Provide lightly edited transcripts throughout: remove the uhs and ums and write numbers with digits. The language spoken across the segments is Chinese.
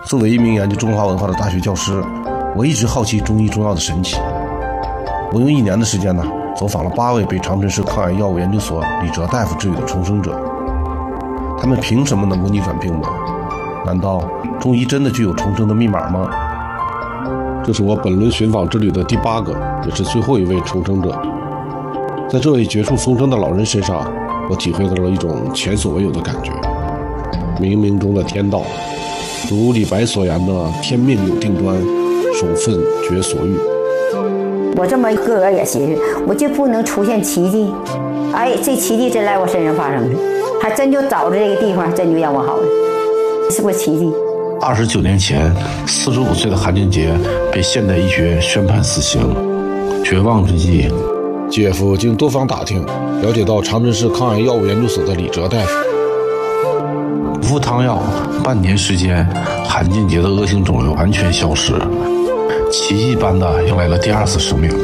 作为一名研究中华文化的大学教师，我一直好奇中医中药的神奇。我用1年的时间走访了8位被长春市抗癌药物研究所李哲大夫治愈的重生者。他们凭什么能够逆转病魔？难道中医真的具有重生的密码吗？这是我本轮寻访之旅的第8个，也是最后一位重生者。在这位绝处逢生的老人身上，我体会到了一种前所未有的感觉。冥冥中的天道，如李白所言的“天命有定端，守分觉所欲”。 我这么个个也寻思，我就不能出现奇迹。哎，这奇迹真来我身上发生了，还真就找着这个地方，真就让我好了，是不是奇迹 ？29年前，45岁的韩俊杰被现代医学宣判死刑。绝望之际，姐夫经多方打听，了解到长春市抗癌药物研究所的李哲大夫。服汤药半年时间，韩俊杰的恶性肿瘤完全消失，奇迹般的迎来了第2次生命。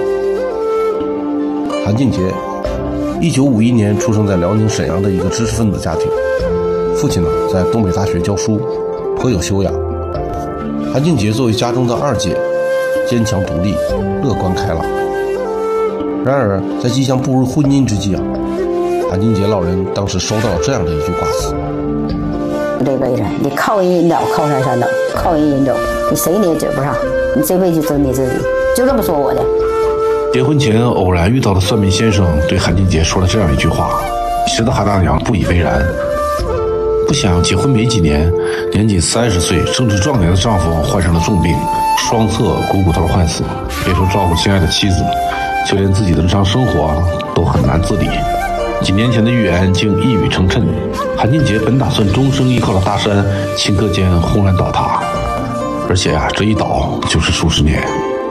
韩俊杰，1951年出生在辽宁沈阳的一个知识分子家庭，父亲在东北大学教书，颇有修养。韩俊杰作为家中的2姐，坚强独立，乐观开朗。然而在即将步入婚姻之际韩俊杰老人当时收到了这样的一句挂词： 这辈子你靠人引导，靠山山倒，靠人引走，你谁你也指不上，你这辈子就你自己，就这么说我的。 结婚前偶然遇到的算命先生对韩俊杰说了这样一句话，使得韩大娘不以为然。不想结婚没几年，年仅30岁正值壮年的丈夫患上了重病，双侧股骨头坏死，别说照顾心爱的妻子，就连自己的日常生活都很难自理。几年前的预言竟一语成谶，韩俊杰本打算终生依靠的大山，顷刻间轰然倒塌，而且这一倒就是数十年。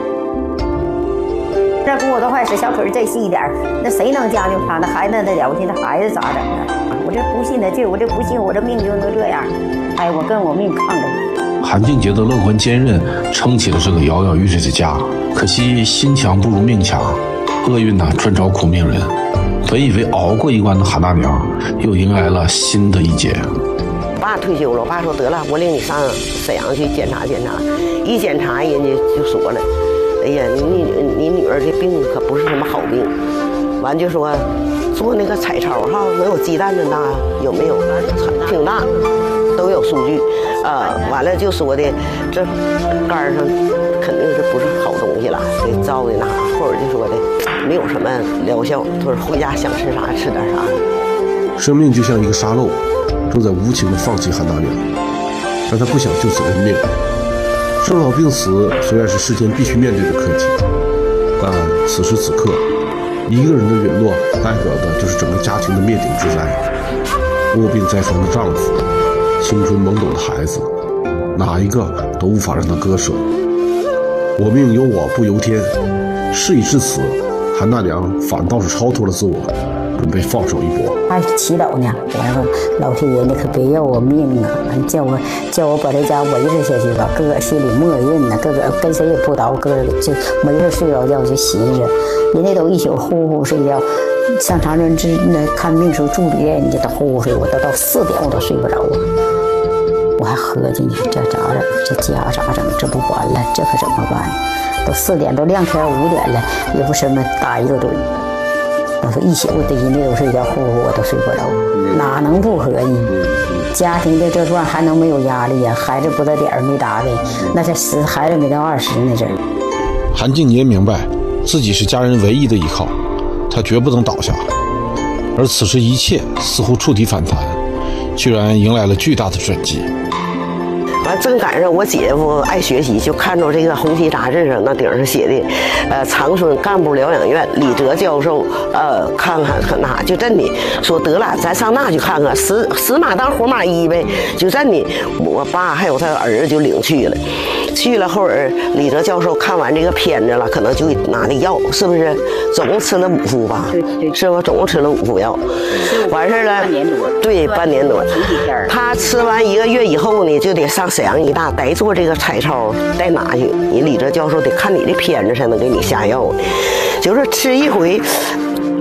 这骨头坏死，小腿再细一点，那谁能将就他？那孩子那了不起，那孩子咋整啊？我这不信的劲，我这不信，我这命就能这样。哎，我跟我命抗争。 韩俊杰的乐观坚韧撑起了这个摇摇欲坠的家，可惜心强不如命强，厄运专找苦命人。本以为熬过一关的韩大娘，又迎来了新的一劫。 我爸退休了，我爸说得了，我领你上沈阳去检查检查。一检查，人家就说了。哎呀，你女儿这病可不是什么好病，完就说做那个彩超能有鸡蛋那大有没有？挺大，都有数据，完了就说的这肝上肯定是不是好东西了，得照的那，或者就说的没有什么疗效，他说回家想吃啥吃点啥。 生命就像一个沙漏，正在无情地放弃韩大娘，但他不想就此认命。生老病死虽然是世间必须面对的课题，但此时此刻，一个人的陨落代表的就是整个家庭的灭顶之灾。卧病在床的丈夫，青春懵懂的孩子，哪一个都无法让他割舍。我命由我不由天，事已至此，韩大娘反倒是超脱了自我，准备放手一搏。 还祈祷呢，我说老天爷，你可别要我命啊！叫我把这家维持下去吧。哥哥心里默认呢，哥哥跟谁也不叨，哥哥就没事睡着觉就寻思，人家都一宿呼呼睡觉，上长春那看病时候助理人家都呼呼睡，我都到4点我都睡不着啊。我还合计呢，这咋整？这家咋整？这不完了，这可怎么办？都4点都亮天5点了，也不什么打一个盹。我说一宿我得人家都睡觉，呼呼我都睡不着，哪能不合计？家庭的这段还能没有压力呀？孩子不在点没打的，那才孩子没到20呢这。 韩俊杰明白自己是家人唯一的依靠，他绝不能倒下。而此时一切似乎触底反弹，居然迎来了巨大的转机。 完正赶上我姐夫爱学习，就看着这个红旗杂志上那顶上写的，长春干部疗养院李哲教授，看那就真的说得了，咱上那去看看，死马当活马医呗，就真的，我爸还有他儿子就领去了。去了后儿，李哲教授看完这个片子了，可能就拿的药，是不是？总共吃了5副吧？对，是吧？总共吃了5副药，完事了。半年多。对，半年多。他吃完1个月以后呢，就得上沈阳医大，得做这个彩超，再拿去。你李哲教授得看你的片子才能给你下药，就是吃一回。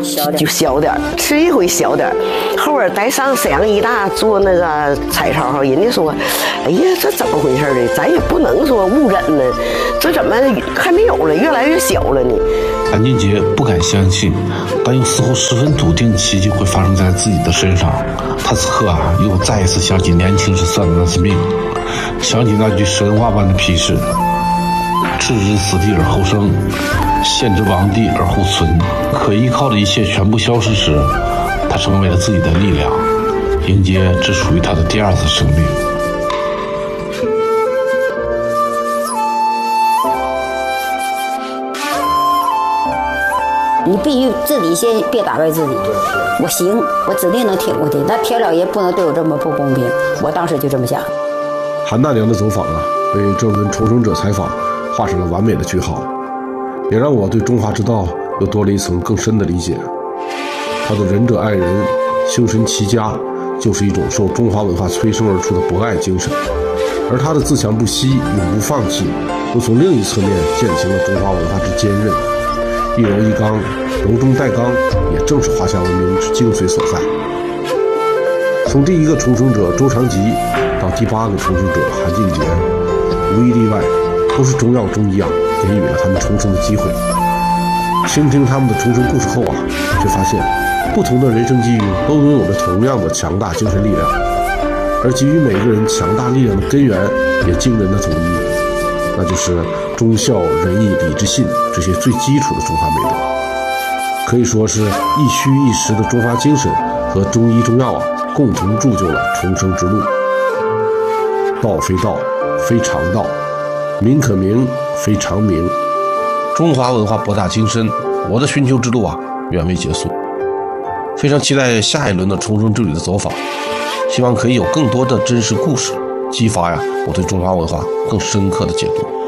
就小点儿，吃一回小点儿。后边再上沈阳医大做那个彩超，人家说，哎呀，这怎么回事呢？咱也不能说误诊呢，这怎么还没有了，越来越小了呢？ 韩俊杰不敢相信，但又似乎十分笃定奇迹会发生在自己的身上。他此刻又再一次想起年轻时算的那次命，想起那句神话般的批示：置之死地而后生，陷之亡地而后存。可依靠的一切全部消失时，他成为了自己的力量，迎接只属于他的第二次生命。 你必须自己先别打败自己，我行，我指定能挺过去。那天老爷不能对我这么不公平，我当时就这么想。 韩大娘的走访为这轮重生者采访画上了完美的句号，也让我对中华之道又多了一层更深的理解。他的仁者爱人、修身齐家，就是一种受中华文化催生而出的博爱精神，而他的自强不息、永不放弃，又从另一侧面践行了中华文化之坚韧。一柔一刚，柔中带刚，也正是华夏文明之精髓所在。从第一个重生者周长吉到第8个重生者韩俊杰，无一例外都是中药中医给予了他们重生的机会。倾听他们的重生故事后却发现不同的人生际遇都拥有着同样的强大精神力量，而给予每个人强大力量的根源也惊人的统一，那就是忠孝仁义礼智信这些最基础的中华美德。可以说是一虚一实的中华精神和中医中药共同铸就了重生之路。道非道，非常道；名可名，非常名。中华文化博大精深，我的寻求之路远未结束。非常期待下一轮的重生之旅的走访，希望可以有更多的真实故事，激发我对中华文化更深刻的解读。